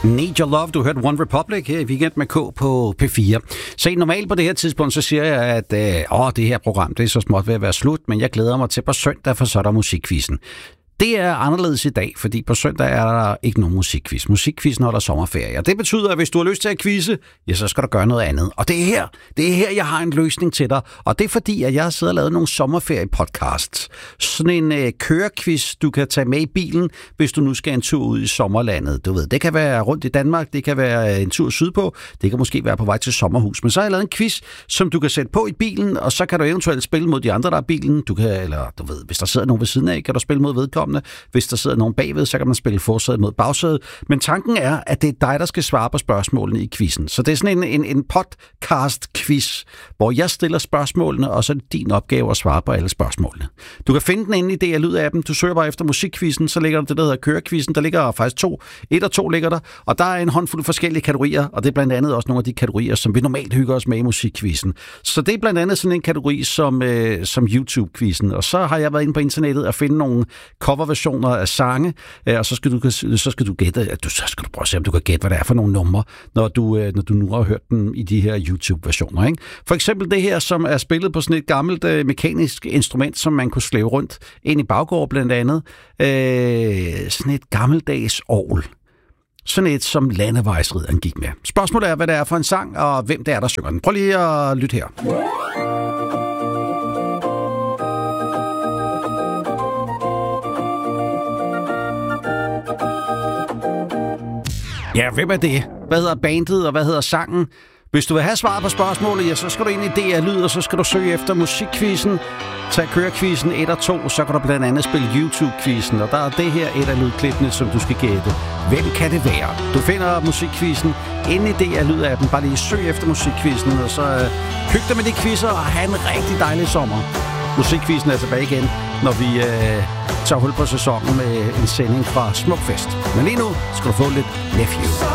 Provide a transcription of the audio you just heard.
Need Your Love, du hørte One Republic her i Weekend med K på P4. Så normalt på det her tidspunkt, så siger jeg, at det her program, det er så småt ved at være slut, men jeg glæder mig til på søndag, for så er der musikquizzen. Det er anderledes i dag, fordi på søndag er der ikke nogen musikquiz. Musikquizzen holder sommerferie, og det betyder, at hvis du har lyst til at quizze, ja, så skal du gøre noget andet. Og det er her, jeg har en løsning til dig. Og det er fordi, at jeg har siddet og lavet nogle sommerferie-podcasts. Sådan en kørequiz, du kan tage med i bilen, hvis du nu skal en tur ud i sommerlandet. Du ved, det kan være rundt i Danmark, det kan være en tur sydpå, det kan måske være på vej til sommerhus. Men så har jeg lavet en quiz, som du kan sætte på i bilen, og så kan du eventuelt spille mod de andre, der er bilen. Hvis der sidder nogen ved siden af, kan du spille mod vedkommende. Hvis der sidder nogen bagved, så kan man spille forsædet mod bagsædet. Men tanken er, at det er dig, der skal svare på spørgsmålene i quizzen. Så det er sådan en podcast-quiz, hvor jeg stiller spørgsmålene, og så er det din opgave at svare på alle spørgsmålene. Du kan finde den inde i DR Lyd-appen. Du søger bare efter musikquizzen, så ligger der det, der hedder kørequizzen. Der ligger faktisk 1 og 2 ligger der, og der er en håndfuld forskellige kategorier, og det er blandt andet også nogle af de kategorier, som vi normalt hygger os med i musikquizzen. Så det er blandt andet sådan en kategori som YouTube-quizzen, og så har jeg været inde på internettet og finde nogle coverversioner af sange, og så skal du gætte, så skal du prøve at se, om du kan gætte, hvad det er for nogle numre, når du nu har hørt dem i de her YouTube-versioner. Ikke? For eksempel det her, som er spillet på sådan et gammelt mekanisk instrument, som man kunne slæve rundt ind i baggård blandt andet. Sådan et gammeldags orgel. Sådan et, som landevejsridderen gik med. Spørgsmålet er, hvad det er for en sang, og hvem det er, der synger den. Prøv lige at lytte her. Ja, hvem er det? Hvad hedder bandet, og hvad hedder sangen? Hvis du vil have svaret på spørgsmålet, ja, så skal du ind i DR Lyd, og så skal du søge efter musikquizzen. Tag kørequizzen 1 og 2, så kan du blandt andet spille YouTube-quizzen. Og der er det her et af lydklippene, som du skal gætte. Hvem kan det være? Du finder musikquizzen inde i DR Lyd-appen. Bare lige søg efter musikquizzen, og så hyg dig med de quizzer og have en rigtig dejlig sommer. Musikquizzen er tilbage igen, når vi tager hul på sæsonen med en sending fra Smukfest. Men lige nu skal du få lidt Nephew.